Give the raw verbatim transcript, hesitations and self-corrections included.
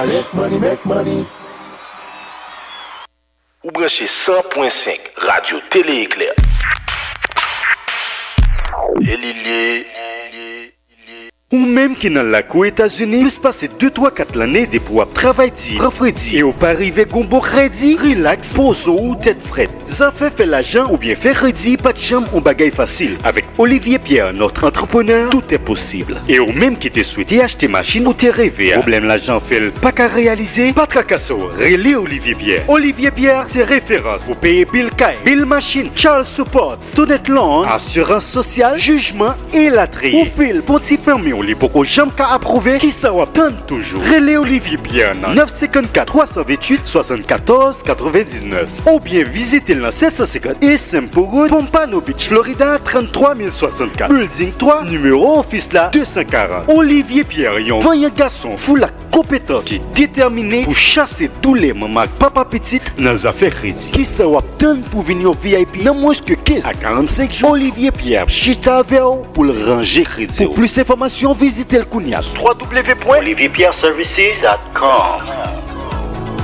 Make money, make money. Ou branchez cent point cinq Radio Télé Éclair. Et l'île Ou même qui dans la aux États-Unis, plus passer deux trois quatre l'année des pour travail dit, refredi et au pas arriver gombo crédit, relax, pose ou tête frette. Ça fait fait l'argent ou bien faire crédit, pas de jambe on bagaille facile. Avec Olivier Pierre, notre entrepreneur, tout est possible. Et au même qui te souhaité acheter machine ou te rêvé, problème l'argent fait pas qu'à réaliser, pas tracasso, relais Olivier Pierre. Olivier Pierre, c'est référence pour payer bill Kai, bill machine, Charles Support, student loan, assurance sociale, jugement et la tri. Ou fil pour t'y fermer ou les beaucoup jamais qu'à approuver, qui ça va tendre toujours. Relais Olivier Pierre, neuf cinq quatre trois cent vingt-huit soixante-quatorze quatre-vingt-dix-neuf. Ou bien visitez le sept cent cinquante et Sempo Road, Pompano Beach, Florida, trente-trois mille soixante-quatre. Building trois, numéro office là, deux cent quarante. Olivier Pierre, yon, voyant garçon, fou la compétence qui est déterminé pour chasser tous les mamans papa petite dans les affaires crédit. Qui ça va tendre pour venir au V I P, non moins que quinze à quarante-cinq jours. Olivier Pierre, chita vers pour le ranger crédit. Pour plus d'informations, visitez le Kounias. w w w point olivier pierre services dot com.